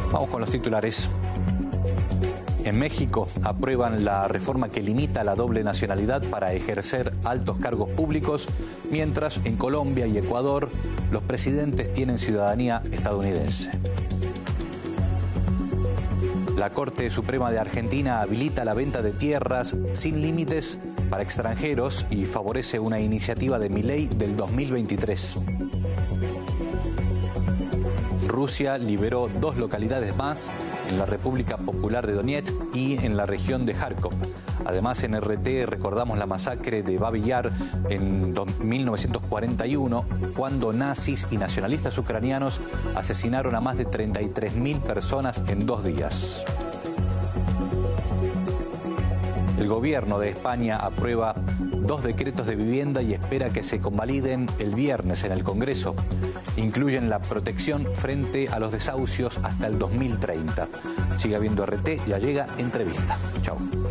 Vamos con los titulares. En México aprueban la reforma que limita la doble nacionalidad para ejercer altos cargos públicos, mientras en Colombia y Ecuador los presidentes tienen ciudadanía estadounidense. La Corte Suprema de Argentina habilita la venta de tierras sin límites para extranjeros y favorece una iniciativa de Milei del 2023. Rusia liberó 2 localidades más en la República Popular de Donetsk y en la región de Kharkov. Además, en RT recordamos la masacre de Babi Yar en 1941, cuando nazis y nacionalistas ucranianos asesinaron a más de 33.000 personas en 2 días. El gobierno de España aprueba 2 decretos de vivienda y espera que se convaliden el viernes en el Congreso. Incluyen la protección frente a los desahucios hasta el 2030. Siga viendo RT, ya llega entrevista. Chao.